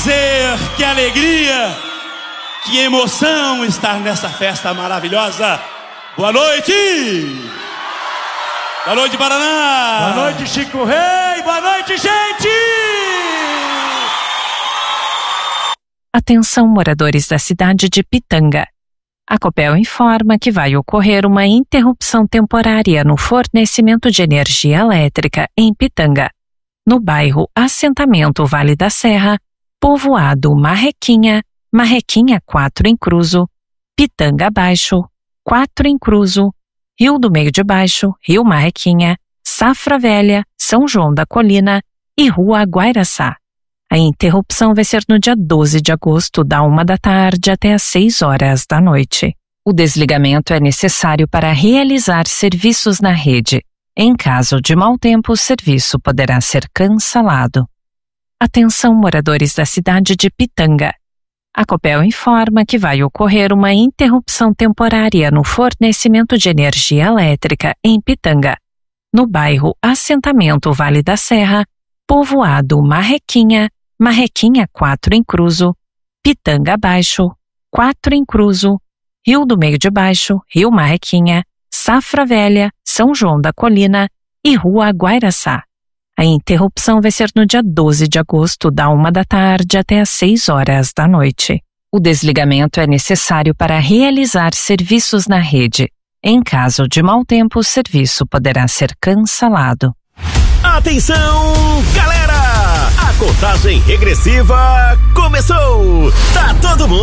prazer, que alegria, que emoção estar nessa festa maravilhosa. Boa noite! Boa noite, Paraná! Boa noite, Chico Rei! Boa noite, gente! Atenção, moradores da cidade de Pitanga. A Copel informa que vai ocorrer uma interrupção temporária no fornecimento de energia elétrica em Pitanga, no bairro Assentamento Vale da Serra, povoado Marrequinha, Marrequinha 4 em Cruzo, Pitanga Baixo, 4 em Cruzo, Rio do Meio de Baixo, Rio Marrequinha, Safra Velha, São João da Colina e Rua Guairaçá. A interrupção vai ser no dia 12 de agosto, da 1 da tarde até às 6 horas da noite. O desligamento é necessário para realizar serviços na rede. Em caso de mau tempo, o serviço poderá ser cancelado. Atenção, moradores da cidade de Pitanga. A Copel informa que vai ocorrer uma interrupção temporária no fornecimento de energia elétrica em Pitanga, no bairro Assentamento Vale da Serra, povoado Marrequinha, Marrequinha 4 em Cruzo, Pitanga Baixo, 4 em Cruzo, Rio do Meio de Baixo, Rio Marrequinha, Safra Velha, São João da Colina e Rua Guairaçá. A interrupção vai ser no dia 12 de agosto, da 1 da tarde até às 6 horas da noite. O desligamento é necessário para realizar serviços na rede. Em caso de mau tempo, o serviço poderá ser cancelado. Atenção, galera! A contagem regressiva começou! Tá todo mundo